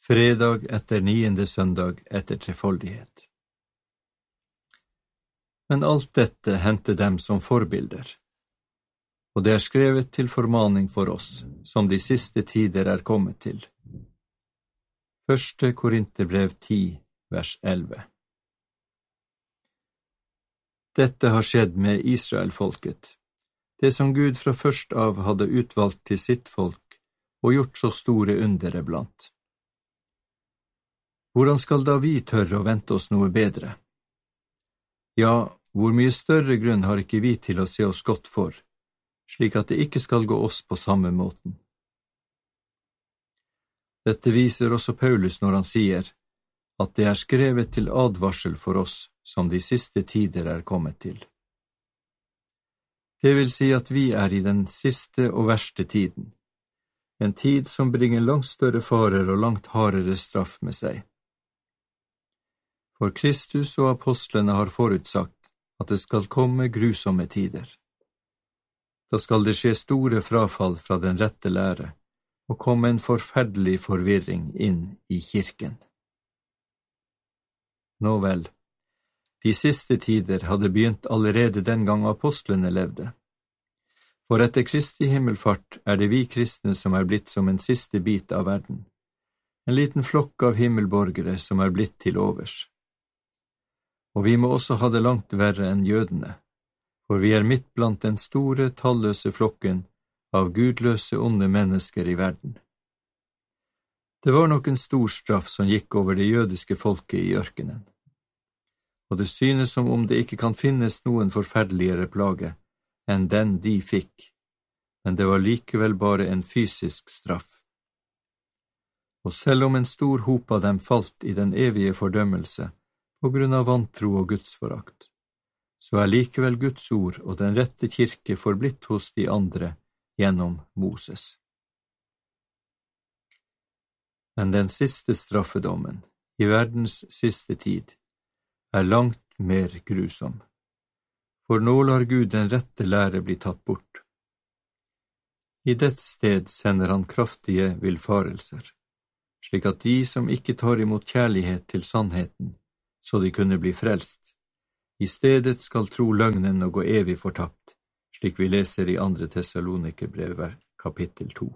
Fredag etter 9. søndag etter trefoldighet. Men alt dette hendte dem som forbilder, og det er skrevet til formaning for oss, som de siste tider er kommet til. 1. Korinterbrev 10, vers 11. Dette har skjedd med Israelfolket, det som Gud fra først av hadde utvalgt til sitt folk og gjort så store undere blant. Hvordan skal da vi tørre å vente oss noe bedre? Ja, hvor mye større grunn har ikke vi til å se oss godt for, slik at det ikke skal gå oss på samme måten. Dette viser også Paulus når han sier at det er skrevet til advarsel for oss som de siste tider er kommet til. Det vil si at vi er i den siste og verste tiden, en tid som bringer langt større farer og langt hardere straff med seg. For Kristus og apostlene har forutsagt at det skal komme grusomme tider. Da skal det skje store frafall fra den rette lære, og komme en forferdelig forvirring inn i kirken. Nå vel, de siste tider hadde begynt allerede den gang apostlene levde. For etter Kristi himmelfart er det vi kristne som er blitt som en siste bit av verden, en liten flokk av himmelborgere som er blitt til overs. Og vi må også ha det langt verre enn jødene, for vi er midt blant den store, talløse flokken av gudløse, onde mennesker i verden. Det var nok en stor straff som gikk over det jødiske folket i ørkenen, og det synes som om det ikke kan finnes noen forferdeligere plage enn den de fikk, men det var likevel bare en fysisk straff. Og selv om en stor hop av dem falt i den evige fordømmelse, på grunn av vantro og gudsforakt, så er likevel Guds ord og den rette kirke forblitt hos de andre gjennom Moses. Men den siste straffedommen, i verdens siste tid, er langt mer grusom, for nå lar Gud den rette lære bli tatt bort. I dets sted sender han kraftige villfarelser, slik at de som ikke tar imot kjærlighet til sannheten, så de kunne bli frelst, i stedet skal tro løgnen og gå evig fortapt, slik vi leser i 2. Tessalonikerbrev kapittel 2.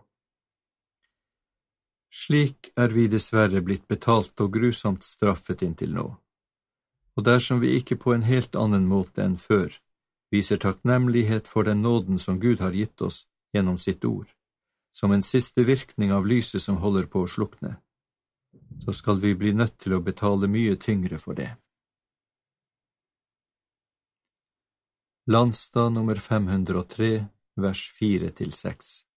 Slik er vi dessverre blitt betalt og grusomt straffet inntil nå, og dersom vi ikke på en helt annen måte enn før viser takknemlighet for den nåden som Gud har gitt oss gjennom sitt ord, som en siste virkning av lyset som holder på å slukne, så skal vi bli nødt til å betale mye tyngre for det. Landstad nummer 503, vers 4-6.